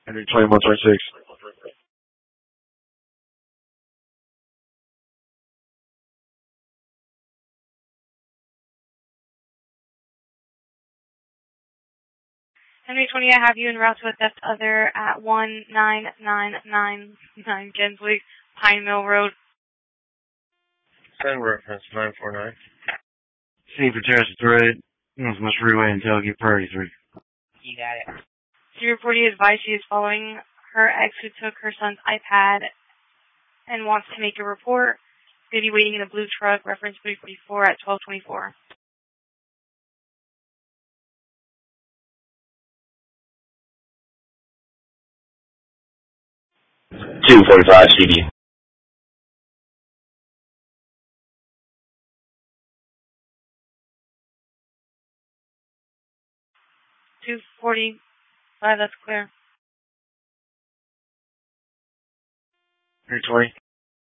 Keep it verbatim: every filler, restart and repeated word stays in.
Henry twenty-one twenty-six. Henry twenty, I have you en route to a theft other at one nine nine nine nine Genswick, Pine Mill Road. Send reference nine four nine. Scene for terrorist threat. Northwest Freeway and Tailgate Priority three. You got it. She reported advised she is following her ex who took her son's iPad and wants to make a report. May be waiting in a blue truck, reference three forty-four at twelve twenty-four. two forty-five C B. two forty-five, that's clear. Henry twenty.